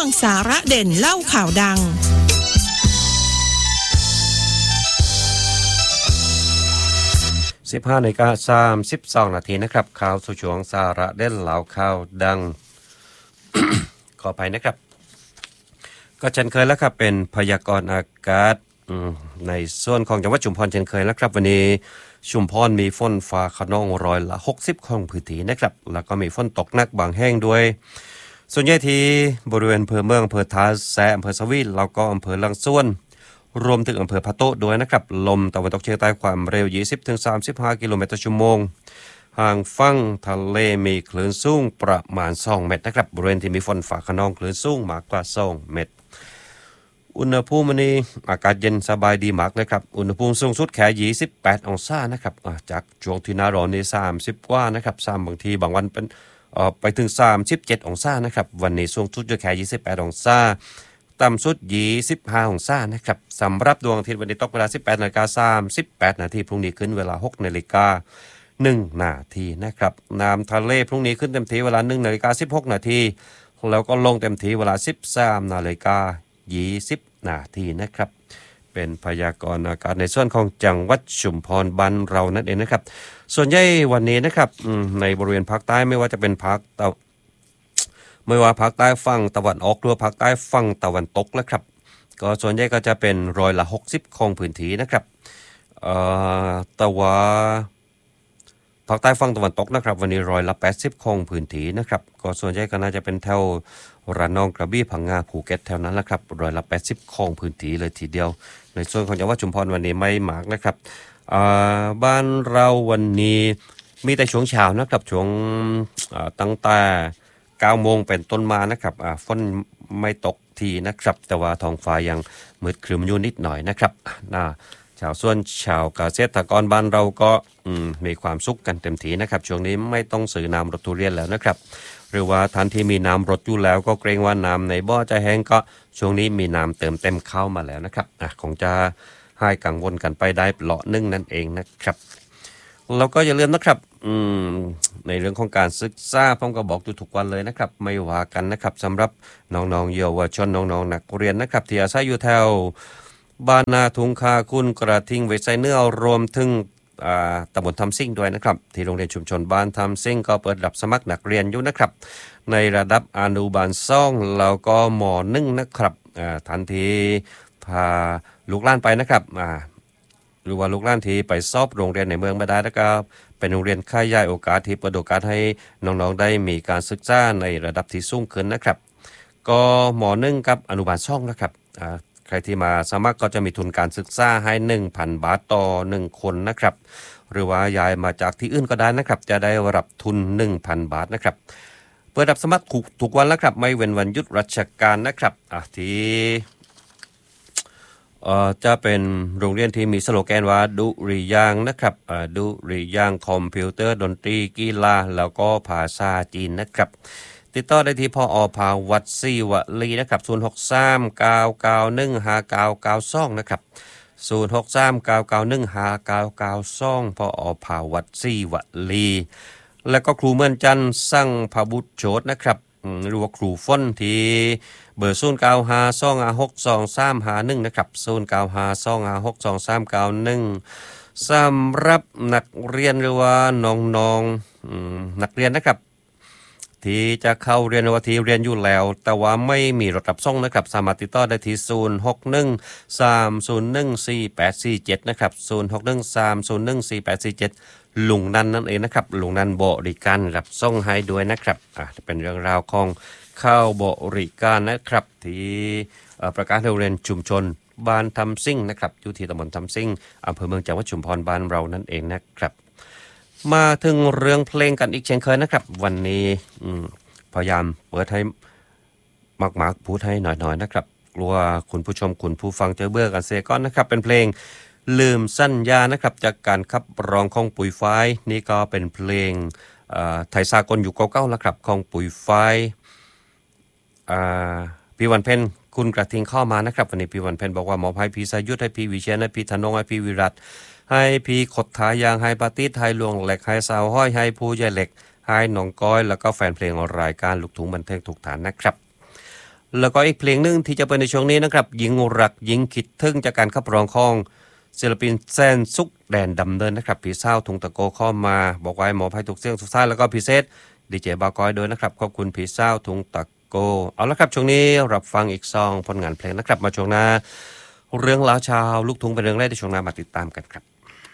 งสาระเด่นเล่าข่าวดัง 15:32 นาทีนะครับข่าวสู่ช่วงสาระเด่นเล่าข่าวดัง ขออภัยนะครับก็เช่นเคยแล้วครับเป็นพยากรณ์อากาศในส่วนของจังหวัดชุมพรเช่นเคยแล้วครับวันนี้ชุมพรมีฝนฟ้าคะนอง60%ของพื้นที่นะครับแล้วก็มีฝนตกหนักบางแห่งด้วยส่วนใหญ่ที่บริเวณอำเภอเมืองอำเภอท่าแซะอำเภอสวีแล้วก็อำเภอลังส่วนรวมถึงอำเภอพะโต๊ะด้วยนะครับลมตะวันตกเฉียงใต้ความเร็ว 20-35 กิโลเมตรต่อชั่วโมงห่างฝั่งทะเลมีคลื่นสูงประมาณ2เมตรนะครับบริเวณที่มีฝนฟ้าคะนองคลื่นสูงมากกว่า2เมตรอุณหภูมิวันนี้อากาศเย็นสบายดีมากเลยครับอุณหภูมิสูงสุดแค่28องศานะครับจากช่วงที่หน้าร้อนนี่30กว่านะครับบางทีบางวันเป็นไปถึง37องศานะครับวันนี้สูงสุดอยู่แค่28องศาต่ำสุด25องศานะครับสำหรับดวงอาทิตย์วันนี้ตกเวลา 18:38 นาทีพรุ่งนี้ขึ้นเวลา 6:01 นาทีนะครับน้ำทะเลพรุ่งนี้ขึ้นเต็มทีเวลา 1:16 นาทีแล้วก็ลงเต็มทีเวลา 13:20 นาทีนะครับเป็นพยากรณ์อากาศในส่วนของจังหวัดชุมพรบ้านเรานั่นเองนะครับส่วนใหญ่วันนี้นะครับในบริเวณภาคใต้ไม่ว่าจะเป็นภาคใต้ฝั่งตะวันออกหรือภาคใต้ฝั่งตะวันตกนะครับก็ส่วนใหญ่ก็จะเป็น60%ของพื้นที่นะครับแต่ว่าภาคใต้ฝั่งตะวันตกนะครับวันนี้80%ของพื้นที่นะครับก็ส่วนใหญ่ก็น่าจะเป็นแถวระนองกระบี่พังงาภูเก็ตแถวนั้นแหละครับ80%ของพื้นที่เลยทีเดียวในส่วนของจังหวัดชุมพรวันนี้ไม่มากนะครับบ้านเราวันนี้มีแต่ช่วงเช้านะครับช่วงตั้งแต่9 โมงเป็นต้นมานะครับฝนไม่ตกทีนะครับแต่ว่าท้องฟ้ายังมืดครึ้มอยู่นิดหน่อยนะครับชาวเกษตรกรบ้านเราก็มีความสุขกันเต็มทีนะครับช่วงนี้ไม่ต้องซื้อน้ำรถทุเรียนแล้วนะครับหรือว่าท่านที่มีน้ำรถอยู่แล้วก็เกรงว่าน้ำในบ่อจะแห้งก็ช่วงนี้มีน้ำเติมเต็มเข้ามาแล้วนะครับคงจะให้กังวลกันไปได้เลาะนึงนั่นเองนะครับเราก็อย่าลืมนะครับในเรื่องของการศึกษาผมก็บอกอยู่ทุกวันเลยนะครับไม่ว่ากันนะครับสำหรับน้องๆเยาวชนน้องๆนักเรียนนะครับที่อาศัยอยู่แถวบ้านนาทุงคาคุณกระทิงเวไซเนื้อรวมถึงตำบลทำซิ่งด้วยนะครับที่โรงเรียนชุมชนบ้านทำซิ่งก็เปิดรับสมัครนักเรียนอยู่นะครับในระดับอนุบาล2แล้วก็ม.1 นะครับทันทีพาลูกหลานไปนะครับหรือว่าลูกหลานที่ไปสอบโรงเรียนในเมืองไม่ได้นะครับเป็นโรงเรียนขยายโอกาสที่เปิดโอกาสให้น้องๆได้มีการศึกษาในระดับที่สูงขึ้นนะครับก็ม.1 กับอนุบาล2นะครับใครที่มาสมัครก็จะมีทุนการศึกษาให้ 1,000 บาทต่อ1คนนะครับหรือว่าย้ายมาจากที่อื่นก็ได้นะครับจะได้รับทุน 1,000 บาทนะครับเปิดรับสมัครทุกวันแล้วครับไม่เว้นวันหยุดราชการนะครับที่จะเป็นโรงเรียนที่มีสโลแกนว่าดุริยางค์นะครับดุริยางค์คอมพิวเตอร์ดนตรีกีฬาแล้วก็ภาษาจีนนะครับติดต่อได้ที่ผอ.ภาวัตรศรีวลีนะครับ0639915992นะครับ0639915992ผอ.ภาวัตรศรีวลีแล้วก็ครูเมืองจันทร์สั่งพบุตรโชตนะครับหรือว่าครูฟ้นที่เบอร์0952562351นะครับ0952562391สำหรับนักเรียนหรือว่าน้องๆนักเรียนนะครับที่จะเข้าเรียนว่าที่เรียนอยู่แล้วแต่ว่าไม่มีรถรับส่งนะครับสามารถติดต่อได้ที่0613014847นะครับ0613014847ลุงนันนั่นเองนะครับลุงนันบริการรับส่งให้ด้วยนะครับเป็นเรื่องราวของเข้าบริการนะครับที่ประกาศโรงเรียนชุมชนบ้านทำซิ่งนะครับอยู่ที่ตำบลทำซิ่งอำเภอเมืองจังหวัดชุมพรบ้านเรานั่นเองนะครับมาถึงเรื่องเพลงกันอีกเช่นเคยนะครับวันนี้พยายามเปิดให้มากๆพูดให้หน่อยๆนะครับกลัวคุณผู้ชมคุณผู้ฟังจะเบื่อกันเสียก่อนนะครับเป็นเพลงลืมสัญญานะครับจากการขับร้องของปุ๋ยฝ้ายนี่ก็เป็นเพลงไทยสากลอยู่เก่าๆแล้วครับของปุ๋ยฝ้ายพี่วันเพ็ญคุณกระทิงเข้ามานะครับวันนี้พี่วันเพ็ญบอกว่ามอบให้พี่สายุทธให้พี่วิเชียรให้พี่ธนงให้พี่วิรัตให้พี่ขดทายางให้ปาติให้ลวงเหล็กให้สาวห้อยให้ผู้ใหญ่เหล็กให้น้องก้อยแล้วก็แฟนเพลงรายการลูกทุ่งบันเทิงทุกฐานนะครับแล้วก็อีกเพลงหนึ่งที่จะเป็นในช่วงนี้นะครับยิงรักยิงคิดถึงจากการขับร้องของศิลปินแซนซุกแดนดำเนินนะครับพี่เศร้าทุงตะโกเข้ามาบอกว่าหมอภัยถูกเสียงสุดท้ายแล้วก็พิเศษดีเจบากอยด้วยนะครับขอบคุณพี่เศร้าทุงตะโกเอาละครับช่วงนี้รับฟังอีกซองผลงานเพลงนะครับมาช่วงหน้าเรื่องราวชาวลูกทุ่งเป็นเรื่องแรกในช่วงหน้ามาติดตามกันครับ